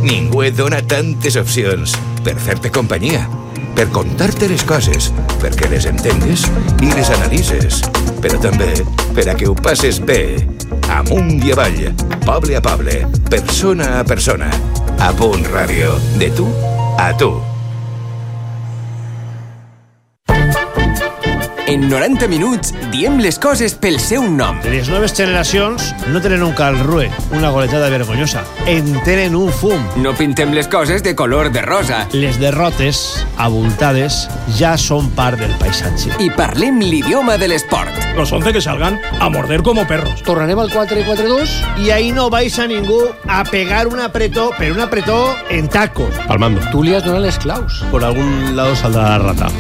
Ningú et dona tantes opcions per fer-te companyia, per contar-te les coses, perquè les entengues i les analitzes, però també per a que ho passes bé. Amunt i avall, poble a poble, persona a persona. A Punt Ràdio, de tu a tu. En 90 minuts diem les coses pel seu nom. Les noves generacions no tenen un calrue, una goletada vergonyosa. En tenen un fum. No pintem les coses de color de rosa. Les derrotes, abultades, ja són part del paisatge. I parlem l'idioma de l'esport. Los 11 que salgan a morder como perros. Tornarem al 4-4-2 I ahí no vais a ningú a pegar un apretó, pero un apretó en tacos. Palmando. Tu li has donat les claus. Por algún lado saldrá la rata.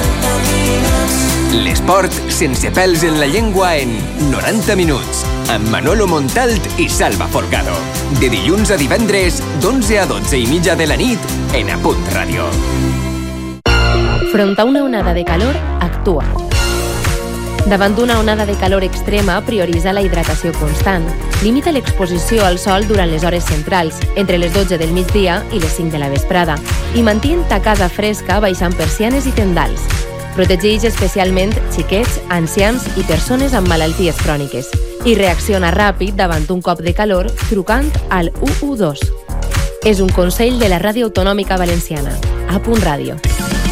L'esport sense pèls en la llengua en 90 minuts. Amb Manolo Montalt i Salva Folgado. De dilluns a divendres, d'11 a 12 i mitja de la nit, en A Punt Ràdio. Front a una onada de calor, actua. Davant d'una onada de calor extrema, prioritza la hidratació constant. Limita l'exposició al sol durant les hores centrals, entre les 12 del migdia i les 5 de la vesprada, i mantén ta casa fresca baixant persianes i tendals. Protegeix especialment xiquets, ancians i persones amb malalties cròniques. I reacciona ràpid davant un cop de calor trucant al 112. És un consell de la Ràdio Autonòmica Valenciana. A Punt Ràdio.